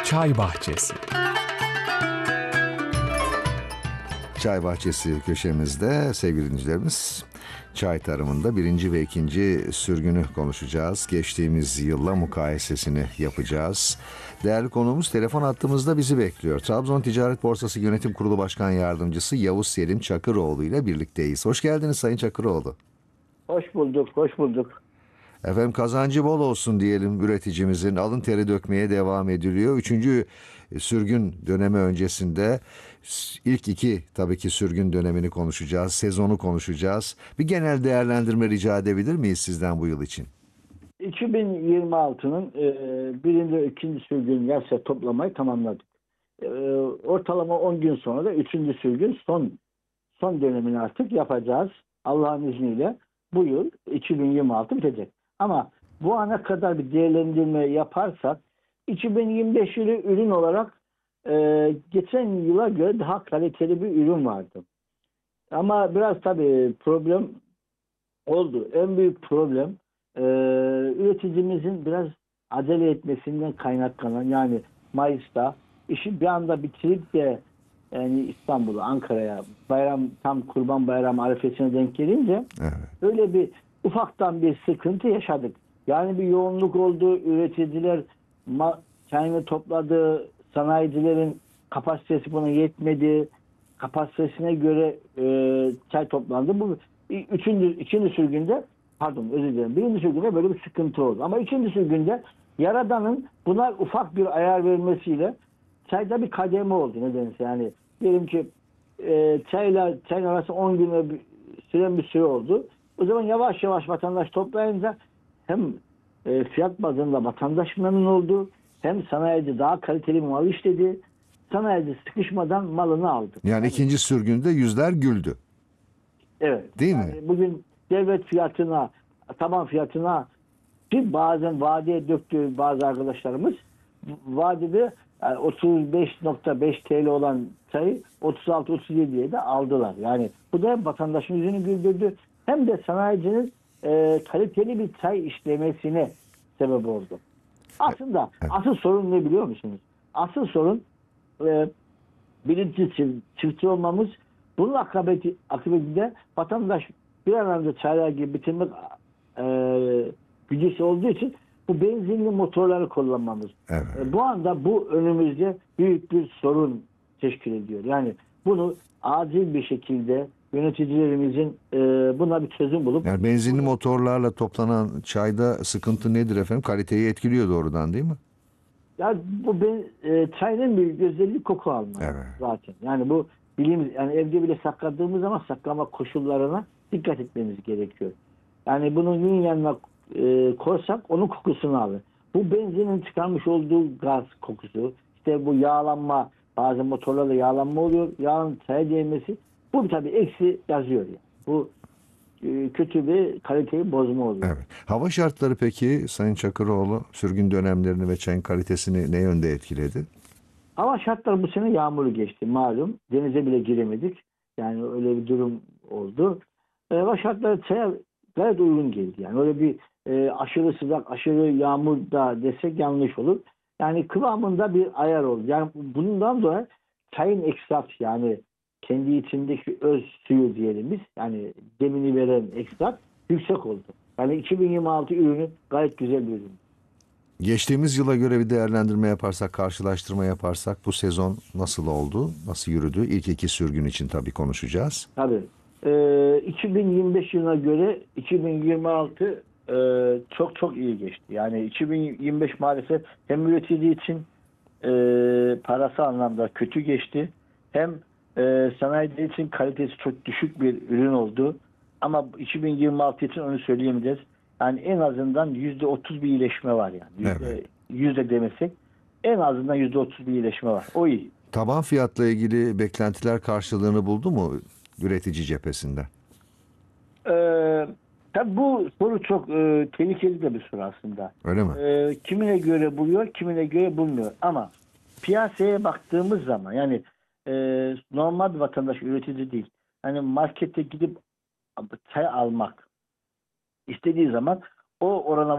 Çay Bahçesi. Çay Bahçesi köşemizde sevgili dinleyicilerimiz çay tarımında birinci ve ikinci sürgünü konuşacağız. Geçtiğimiz yılla mukayesesini yapacağız. Değerli konuğumuz telefon hattımızda bizi bekliyor. Trabzon Ticaret Borsası Yönetim Kurulu Başkan Yardımcısı Yavuz Selim Çakıroğlu ile birlikteyiz. Hoş geldiniz Sayın Çakıroğlu. Hoş bulduk, hoş bulduk. Efendim kazancı bol olsun diyelim üreticimizin. Alın teri dökmeye devam ediliyor. Üçüncü sürgün dönemi öncesinde ilk iki tabii ki sürgün dönemini konuşacağız. Sezonu konuşacağız. Bir genel değerlendirme rica edebilir miyiz sizden bu yıl için? 2026'nın birinci ve ikinci sürgün yasa toplamayı tamamladık. Ortalama 10 gün sonra da üçüncü sürgün son dönemini artık yapacağız. Allah'ın izniyle bu yıl 2026 bitecek. Ama bu ana kadar bir değerlendirme yaparsak 2025 yılı ürün olarak geçen yıla göre daha kaliteli bir ürün vardı. Ama biraz tabii problem oldu. En büyük problem üreticimizin biraz acele etmesinden kaynaklanan, yani Mayıs'ta işi bir anda bitirip de yani İstanbul'a, Ankara'ya tam Kurban Bayramı arifesine denk gelince öyle bir ufaktan bir sıkıntı yaşadık. Yani bir yoğunluk oldu. Üreticiler çayını topladı. Sanayicilerin kapasitesi buna yetmedi. Kapasitesine göre çay toplandı. Bu ikinci sürgünde, pardon özür dilerim. Birinci sürgünde böyle bir sıkıntı oldu. Ama ikinci sürgünde Yaradan'ın buna ufak bir ayar vermesiyle çayda bir kademe oldu nedense. Yani diyelim ki çayın arası 10 güne süren bir süre oldu. O zaman yavaş yavaş vatandaş toplayınca hem fiyat bazında vatandaş memnun oldu, hem sanayici daha kaliteli bir mal işledi. Sanayici sıkışmadan malını aldı. Yani ikinci sürgünde yüzler güldü. Evet. Değil yani mi? Bugün devlet fiyatına, taban fiyatına ki bazen vadeye döktü bazı arkadaşlarımız, vadede yani 35.5 TL olan çayı 36-37'ye de aldılar. Yani bu da hem vatandaşın yüzünü güldürdü hem de sanayicinin kaliteli bir çay işlemesine sebep oldu. Aslında asıl sorun ne biliyor musunuz? Asıl sorun bilinçli çiftçi olmamız. Bunun akıbetinde vatandaş bir an önce çaylar gibi bitirmek gücüsü olduğu için bu benzinli motorları kullanmamız. Evet. Bu anda bu önümüzde büyük bir sorun teşkil ediyor. Yani bunu acil bir şekilde yöneticilerimizin buna bir çözüm bulup... Yani benzinli motorlarla toplanan çayda sıkıntı nedir efendim? Kaliteyi etkiliyor doğrudan değil mi? Ya bu çayın büyük özelliği koku alma zaten. Yani bu yani evde bile sakladığımız zaman saklama koşullarına dikkat etmemiz gerekiyor. Yani bunun yanına koysak onun kokusunu alır. Bu benzinin çıkarmış olduğu gaz kokusu, işte bu yağlanma, bazı motorlarda yağlanma oluyor. Yağın çaya değmesi, bu tabii eksi yazıyor yani. Bu kötü bir kaliteyi bozma oluyor. Evet. Hava şartları peki Sayın Çakıroğlu sürgün dönemlerini ve çayın kalitesini ne yönde etkiledi? Hava şartları bu sene yağmurlu geçti malum. Denize bile giremedik. Yani öyle bir durum oldu. Hava şartları çaya gayet uygun geldi. Yani öyle bir aşırı sıcak, aşırı yağmur da desek yanlış olur. Yani kıvamında bir ayar oldu. Yani bundan dolayı çayın ekstrat, yani kendi içindeki öz suyu diyelim biz, yani demini veren ekstrat yüksek oldu. Yani 2026 ürünü gayet güzel bir ürün. Geçtiğimiz yıla göre bir değerlendirme yaparsak, karşılaştırma yaparsak bu sezon nasıl oldu, nasıl yürüdü? İlk iki sürgün için tabii konuşacağız. Tabii. 2025 yılına göre 2026 çok çok iyi geçti. Yani 2025 maalesef hem üretici için parası anlamda kötü geçti. Hem sanayici için kalitesi çok düşük bir ürün oldu. Ama 2026 için onu söyleyemeyeceğiz. Yani en azından %30 bir iyileşme var yani. Yüzde demesek en azından %30 bir iyileşme var. O iyi. Taban fiyatla ilgili beklentiler karşılığını buldu mu üretici cephesinde? Tabii bu soru çok tehlikeli de bir soru aslında. Öyle mi? Kimine göre buluyor, kimine göre bulmuyor. Ama piyasaya baktığımız zaman, yani normal bir vatandaş, üretici değil. Yani markete gidip çay almak istediği zaman o orana